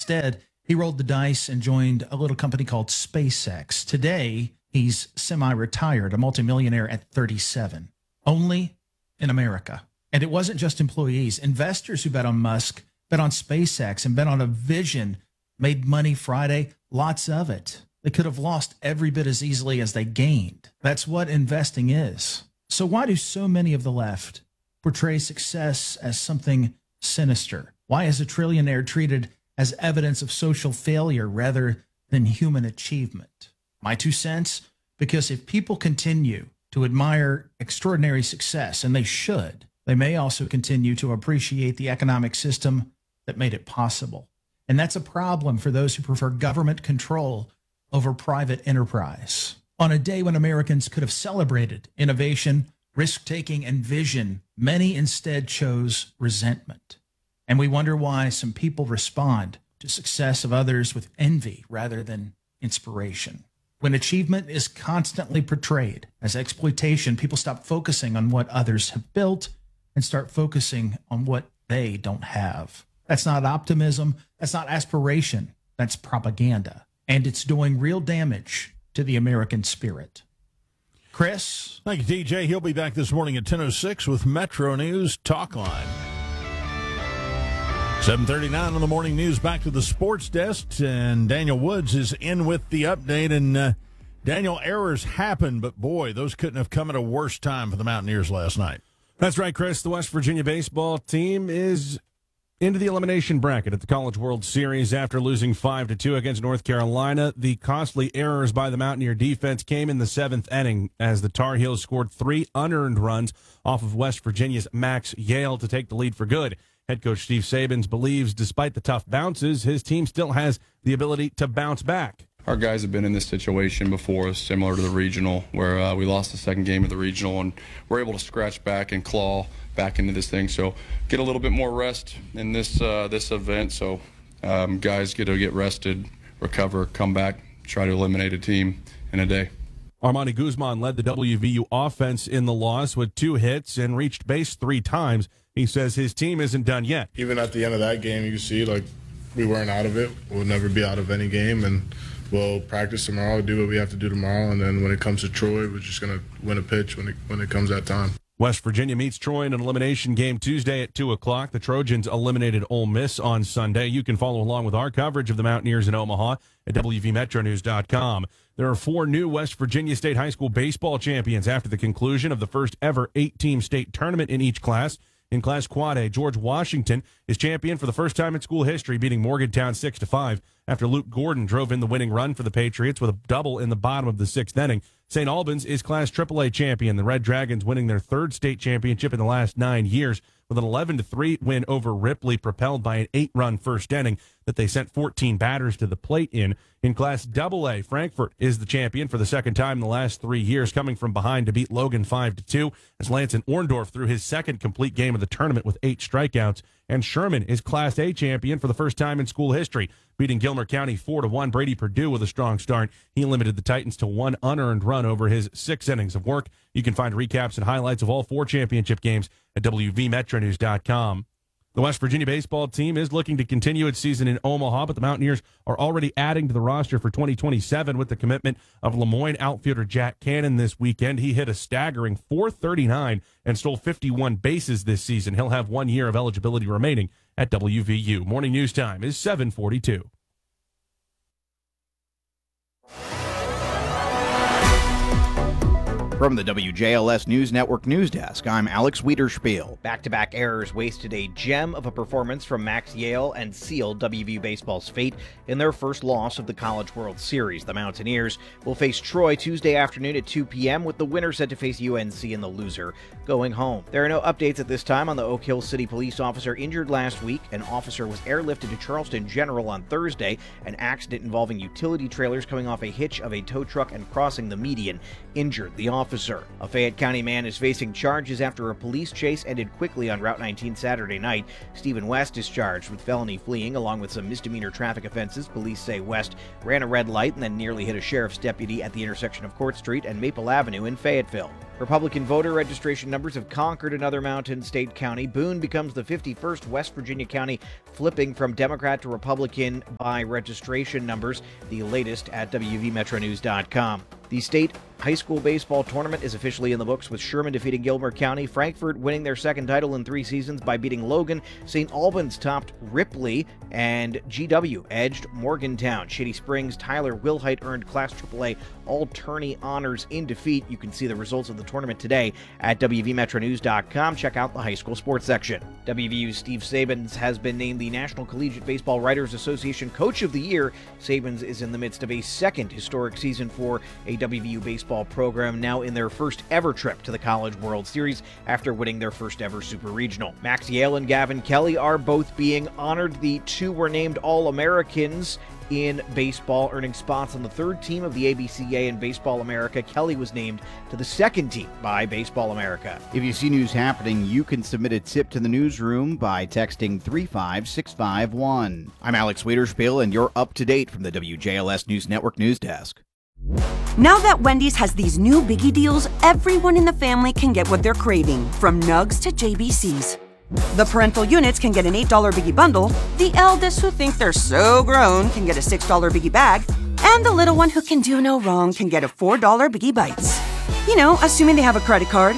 Instead, he rolled the dice and joined a little company called SpaceX. Today, he's semi-retired, a multimillionaire at 37, only in America. And it wasn't just employees. Investors who bet on Musk, bet on SpaceX, and bet on a vision made money Friday, lots of it. They could have lost every bit as easily as they gained. That's what investing is. So why do so many of the left portray success as something sinister? Why is a trillionaire treated as evidence of social failure rather than human achievement? My 2 cents, because if people continue to admire extraordinary success, and they should, they may also continue to appreciate the economic system that made it possible. And that's a problem for those who prefer government control over private enterprise. On a day when Americans could have celebrated innovation, risk-taking, and vision, many instead chose resentment. And we wonder why some people respond to success of others with envy rather than inspiration. When achievement is constantly portrayed as exploitation, people stop focusing on what others have built and start focusing on what they don't have. That's not optimism. That's not aspiration. That's propaganda. And it's doing real damage to the American spirit. Chris? Thank you, DJ. He'll be back this morning at 10:06 with Metro News Talk Line. 7:39 on the morning news. Back to the sports desk, and Daniel Woods is in with the update. And Daniel, errors happen, but boy, those couldn't have come at a worse time for the Mountaineers last night. That's right, Chris. The West Virginia baseball team is into the elimination bracket at the College World Series after losing 5-2 against North Carolina. The costly errors by the Mountaineer defense came in the 7th inning as the Tar Heels scored 3 unearned runs off of West Virginia's Max Yale to take the lead for good. Head coach Steve Sabins believes despite the tough bounces, his team still has the ability to bounce back. Our guys have been in this situation before, similar to the regional, where we lost the second game of the regional, and we're able to scratch back and claw back into this thing. So get a little bit more rest in this event. So guys get to get rested, recover, come back, try to eliminate a team in a day. Armani Guzman led the WVU offense in the loss with 2 hits and reached base 3 times. He says his team isn't done yet. Even at the end of that game, you can see we weren't out of it. We'll never be out of any game, and we'll practice tomorrow, do what we have to do tomorrow, and then when it comes to Troy, we're just going to win a pitch when it comes that time. West Virginia meets Troy in an elimination game Tuesday at 2 o'clock. The Trojans eliminated Ole Miss on Sunday. You can follow along with our coverage of the Mountaineers in Omaha at WVMetroNews.com. There are 4 new West Virginia State High School baseball champions after the conclusion of the first ever 8-team state tournament in each class. In Class Quad A, George Washington is champion for the first time in school history, beating Morgantown 6-5 after Luke Gordon drove in the winning run for the Patriots with a double in the bottom of the 6th inning. St. Albans is Class AAA champion, the Red Dragons winning their 3rd state championship in the last 9 years with an 11-3 win over Ripley, propelled by an 8-run first inning that they sent 14 batters to the plate in. In Class AA, Frankfort is the champion for the second time in the last 3 years, coming from behind to beat Logan 5-2 as Lanson Orndorff threw his second complete game of the tournament with 8 strikeouts. And Sherman is Class A champion for the first time in school history, beating Gilmer County 4-1. Brady Perdue with a strong start. He limited the Titans to 1 unearned run over his 6 innings of work. You can find recaps and highlights of all 4 championship games at WVMetroNews.com. The West Virginia baseball team is looking to continue its season in Omaha, but the Mountaineers are already adding to the roster for 2027 with the commitment of Lemoyne outfielder Jack Cannon this weekend. He hit a staggering .439 and stole 51 bases this season. He'll have 1 year of eligibility remaining at WVU. Morning news time is 7:42. From the WJLS News Network News Desk, I'm Alex Wiederspiel. Back-to-back errors wasted a gem of a performance from Max Yale and sealed WVU baseball's fate in their first loss of the College World Series. The Mountaineers will face Troy Tuesday afternoon at 2 p.m. with the winner set to face UNC and the loser going home. There are no updates at this time on the Oak Hill City police officer injured last week. An officer was airlifted to Charleston General on Thursday. An accident involving utility trailers coming off a hitch of a tow truck and crossing the median injured the officer. officer. A Fayette County man is facing charges after a police chase ended quickly on Route 19 Saturday night. Stephen West is charged with felony fleeing along with some misdemeanor traffic offenses. Police say West ran a red light and then nearly hit a sheriff's deputy at the intersection of Court Street and Maple Avenue in Fayetteville. Republican voter registration numbers have conquered another Mountain State county. Boone becomes the 51st West Virginia county, flipping from Democrat to Republican by registration numbers, the latest at WVMetroNews.com. The state high school baseball tournament is officially in the books, with Sherman defeating Gilmer County, Frankfort winning their second title in 3 seasons by beating Logan, St. Albans topped Ripley, and GW edged Morgantown. Shady Springs, Tyler Wilhite earned Class AAA All-Tourney honors in defeat. You can see the results of the tournament today at WVMetroNews.com. Check out the high school sports section. WVU's Steve Sabins has been named the National Collegiate Baseball Writers Association Coach of the Year. Sabins is in the midst of a second historic season for a WVU baseball program, now in their first ever trip to the College World Series after winning their first ever Super Regional. Max Yale and Gavin Kelly are both being honored. The two were named All-Americans in baseball, earning spots on the third team of the ABCA and Baseball America. Kelly was named to the second team by Baseball America. If you see news happening, you can submit a tip to the newsroom by texting 35651. I'm Alex Wiederspiel, and you're up to date from the WJLS News Network News Desk. Now that Wendy's has these new biggie deals, everyone in the family can get what they're craving, from nugs to JBCs. The parental units can get an $8 biggie bundle, the eldest who think they're so grown can get a $6 biggie bag, and the little one who can do no wrong can get a $4 biggie bites. You know, assuming they have a credit card.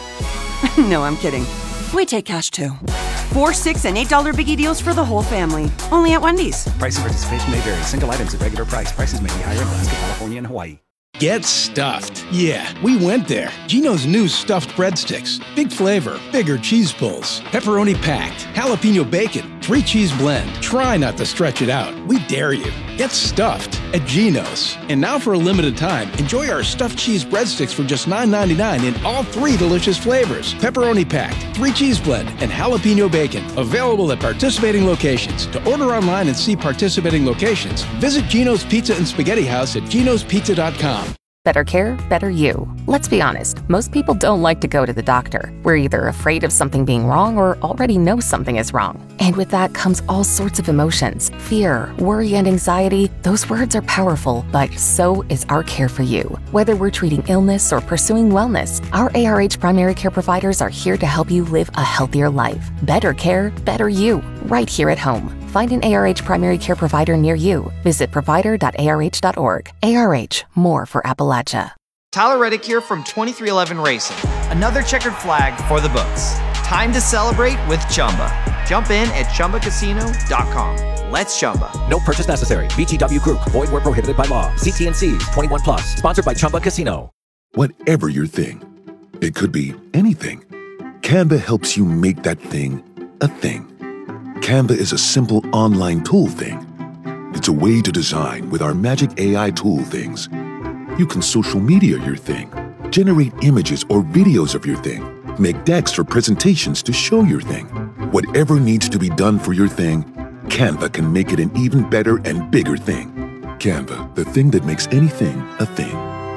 No, I'm kidding. We take cash too. 4, 6, and $8 biggie deals for the whole family. Only at Wendy's. Price and participation may vary. Single items at regular price. Prices may be higher in Alaska, California, and Hawaii. Get stuffed. Yeah, we went there. Geno's new stuffed breadsticks. Big flavor, bigger cheese pulls, pepperoni packed, jalapeno bacon, 3 cheese blend. Try not to stretch it out. We dare you. Get stuffed at Geno's. And now for a limited time, enjoy our stuffed cheese breadsticks for just $9.99 in all 3 delicious flavors. Pepperoni packed, 3 cheese blend, and jalapeno bacon. Available at participating locations. To order online and see participating locations, visit Geno's Pizza and Spaghetti House at genospizza.com. Better care, better you. Let's be honest, most people don't like to go to the doctor. We're either afraid of something being wrong or already know something is wrong. And with that comes all sorts of emotions. Fear, worry, and anxiety. Those words are powerful, but so is our care for you. Whether we're treating illness or pursuing wellness, our ARH primary care providers are here to help you live a healthier life. Better care, better you. Right here at home. Find an ARH primary care provider near you. Visit provider.arh.org. ARH, more for Appalachia. Tyler Reddick here from 2311 Racing. Another checkered flag for the books. Time to celebrate with Chumba. Jump in at ChumbaCasino.com. Let's Chumba. No purchase necessary. VGW Group. Void where prohibited by law. CT&Cs. 21 plus. Sponsored by Chumba Casino. Whatever your thing, it could be anything. Canva helps you make that thing a thing. Canva is a simple online tool thing. It's a way to design with our magic AI tool things. You can social media your thing, generate images or videos of your thing, make decks or presentations to show your thing. Whatever needs to be done for your thing, Canva can make it an even better and bigger thing. Canva, the thing that makes anything a thing.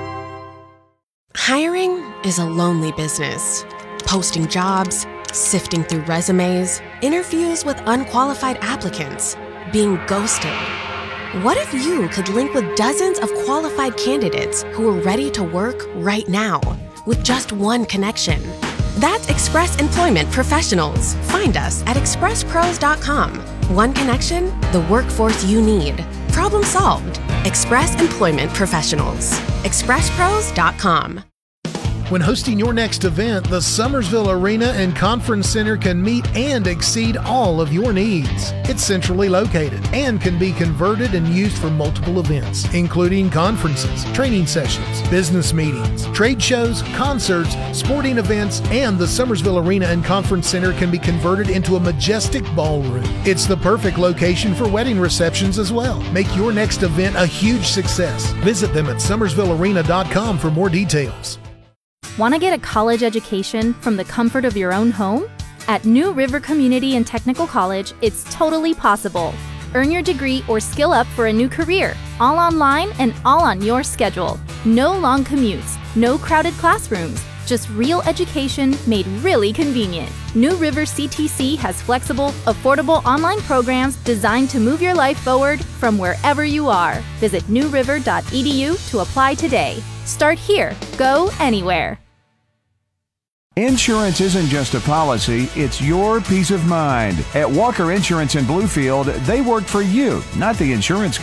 Hiring is a lonely business. Posting jobs, sifting through resumes, interviews with unqualified applicants, being ghosted. What if you could link with dozens of qualified candidates who are ready to work right now with just one connection? That's Express Employment Professionals. Find us at expresspros.com. One connection, the workforce you need. Problem solved. Express Employment Professionals. expresspros.com. When hosting your next event, the Summersville Arena and Conference Center can meet and exceed all of your needs. It's centrally located and can be converted and used for multiple events, including conferences, training sessions, business meetings, trade shows, concerts, sporting events, and the Summersville Arena and Conference Center can be converted into a majestic ballroom. It's the perfect location for wedding receptions as well. Make your next event a huge success. Visit them at summersvillearena.com for more details. Want to get a college education from the comfort of your own home? At New River Community and Technical College, it's totally possible. Earn your degree or skill up for a new career, all online and all on your schedule. No long commutes, No crowded classrooms, just real education made really convenient. New River CTC has flexible, affordable online programs designed to move your life forward from wherever you are. Visit newriver.edu to apply today. Start here. Go anywhere. Insurance isn't just a policy, it's your peace of mind. At Walker Insurance in Bluefield, they work for you, not the insurance